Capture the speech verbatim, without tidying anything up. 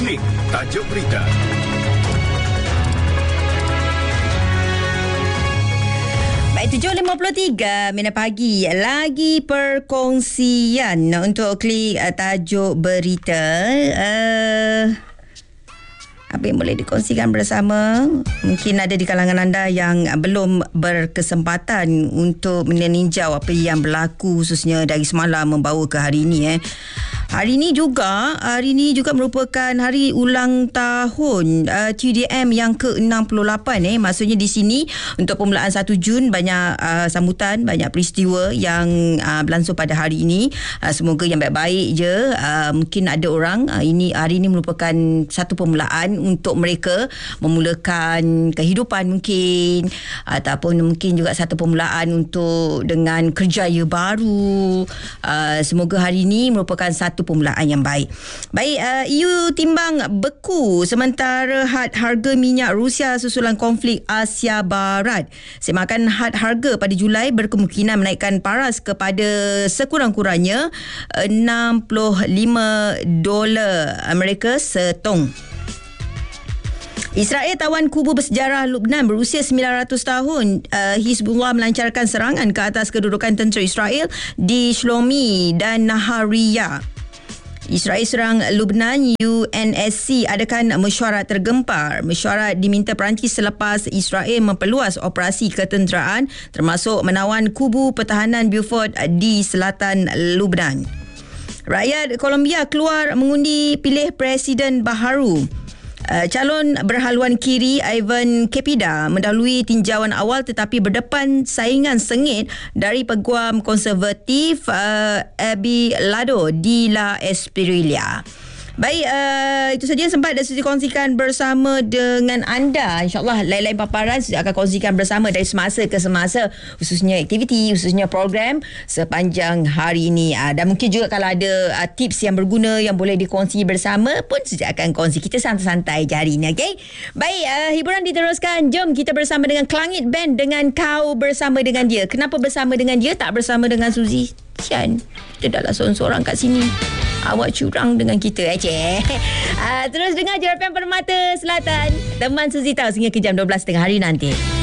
Klik tajuk berita. Baik, tujuh lima puluh tiga minit pagi. Lagi perkongsian untuk klik uh, tajuk berita. Uh, apa yang boleh dikongsikan bersama? Mungkin ada di kalangan anda yang belum berkesempatan untuk meninjau apa yang berlaku khususnya dari semalam membawa ke hari ini. Eh. Hari ini juga, hari ini juga merupakan hari ulang tahun uh, T D M yang ke enam puluh lapan. Eh. Maksudnya di sini untuk permulaan satu Jun banyak uh, sambutan, banyak peristiwa yang uh, berlangsung pada hari ini. Uh, semoga yang baik-baik je. Uh, mungkin ada orang, uh, ini hari ini merupakan satu permulaan untuk mereka memulakan kehidupan mungkin, ataupun mungkin juga satu permulaan untuk dengan kerjaya baru. Uh, semoga hari ini merupakan satu permulaan yang baik. Baik, uh, E U timbang beku sementara had harga minyak Rusia susulan konflik Asia Barat. Semakan had harga pada Julai berkemungkinan menaikkan paras kepada sekurang-kurangnya enam puluh lima dolar Amerika setong. Israel tawan kubu bersejarah Lebanon berusia sembilan ratus tahun. Uh, Hizbullah melancarkan serangan ke atas kedudukan tentera Israel di Shlomi dan Nahariya. Israel serang Lebanon. U N S C adakan mesyuarat tergempar. Mesyuarat diminta Perancis selepas Israel memperluas operasi ketenteraan termasuk menawan kubu pertahanan Beaufort di selatan Lebanon. Rakyat Colombia keluar mengundi pilih presiden baharu. Uh, calon berhaluan kiri Ivan Cepeda mendahului tinjauan awal tetapi berdepan saingan sengit dari peguam konservatif uh, Abelardo de la Espriella. Baik, uh, itu saja sempat saya kongsikan bersama dengan anda. InsyaAllah lain-lain paparan saya akan kongsikan bersama dari semasa ke semasa, khususnya aktiviti, khususnya program sepanjang hari ini. Uh, dan mungkin juga kalau ada uh, tips yang berguna yang boleh dikongsi bersama pun saya akan kongsi. Kita santai-santai je hari ini, okay? Baik, uh, hiburan diteruskan. Jom kita bersama dengan Klangit Band dengan Kau Bersama Dengan Dia. Kenapa bersama dengan dia, tak bersama dengan Suzy Sian? Kita dah seorang-seorang kat sini. Awak curang dengan kita eh, uh, terus dengar Jerapan Permata Selatan. Teman Suzy Tahu sehingga ke jam dua belas tengah hari nanti.